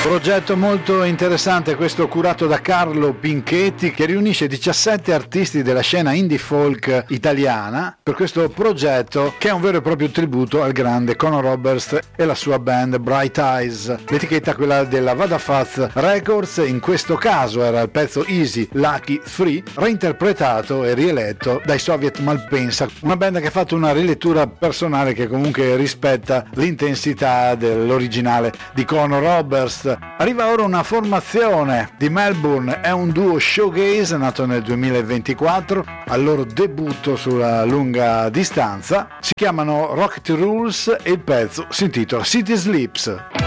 Progetto molto interessante questo, curato da Carlo Pinchetti, che riunisce 17 artisti della scena indie folk italiana per questo progetto che è un vero e proprio tributo al grande Conor Oberst e la sua band Bright Eyes. L'etichetta è quella della Vadafaz Records, in questo caso era il pezzo Easy Lucky 3, reinterpretato e rieletto dai Soviet Malpensa, una band che ha fatto una rilettura personale che comunque rispetta l'intensità dell'originale di Conor Oberst. Arriva ora una formazione di Melbourne, è un duo shoegaze nato nel 2024, al loro debutto sulla lunga distanza. Si chiamano Rocket Rules e il pezzo si intitola City Sleeps.